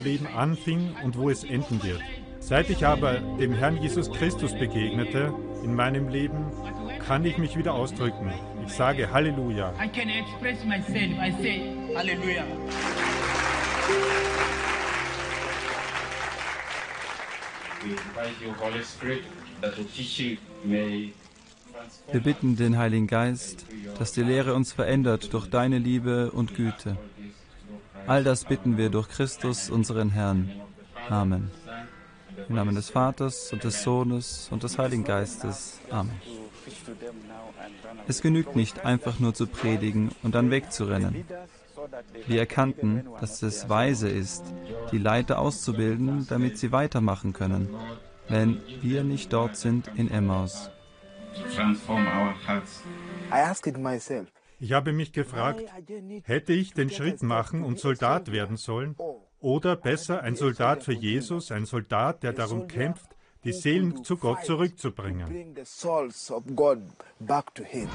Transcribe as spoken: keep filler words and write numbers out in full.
Leben anfing und wo es enden wird. Seit ich aber dem Herrn Jesus Christus begegnete in meinem Leben, kann ich mich wieder ausdrücken. Ich sage Halleluja. I can express myself. I say Hallelujah. We invite you, Holy Spirit, that the teaching may Wir bitten den Heiligen Geist, dass die Lehre uns verändert durch deine Liebe und Güte. All das bitten wir durch Christus, unseren Herrn. Amen. Im Namen des Vaters und des Sohnes und des Heiligen Geistes. Amen. Es genügt nicht, einfach nur zu predigen und dann wegzurennen. Wir erkannten, dass es weise ist, die Leiter auszubilden, damit sie weitermachen können, wenn wir nicht dort sind in Emmaus. transform our hearts. I asked myself, Ich habe mich gefragt, hätte ich den Schritt machen und Soldat werden sollen? Oder besser ein Soldat für Jesus, ein Soldat, der darum kämpft, die Seelen zu Gott zurückzubringen. bring the souls of God back to Him.